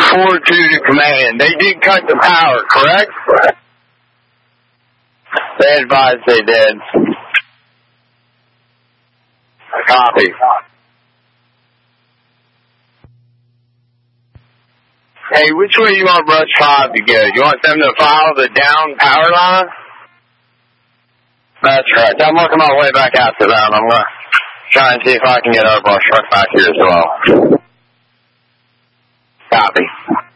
4-2 to command. They did cut the power, correct? They advised they did. Copy. Hey, which way you want Rush 5 to go? You want them to follow the down power line? That's right. I'm working my way back out to them. I'm going to try and see if I can get our brush truck back here as well. Copy.